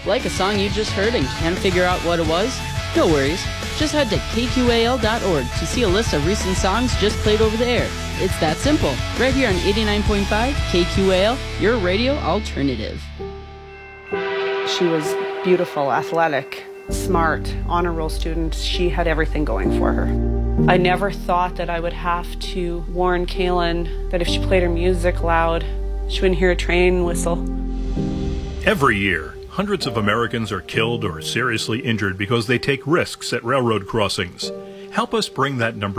Like a song you just heard and can't figure out what it was? No worries. Just head to kqal.org to see a list of recent songs just played over the air. It's that simple. Right here on 89.5 KQAL, your radio alternative. She was beautiful, athletic, smart, honor roll student. She had everything going for her. I never thought that I would have to warn Kaylin that if she played her music loud, she wouldn't hear a train whistle. Every year, hundreds of Americans are killed or seriously injured because they take risks at railroad crossings. Help us bring that number